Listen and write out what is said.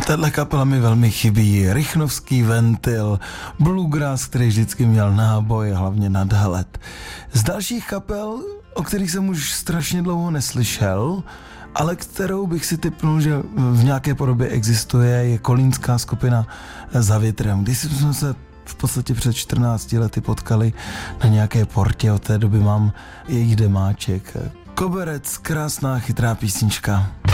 Tato kapela mi velmi chybí. Rychnovský Ventil, Bluegrass, který vždycky měl náboj, hlavně nadhled. Z dalších kapel, o kterých jsem už strašně dlouho neslyšel, ale kterou bych si tipnul, že v nějaké podobě existuje, je kolínská skupina Za větrem. Když jsme se v podstatě před 14 lety potkali na nějaké portě, od té doby mám jejich demáček. Koberec, krásná chytrá písnička.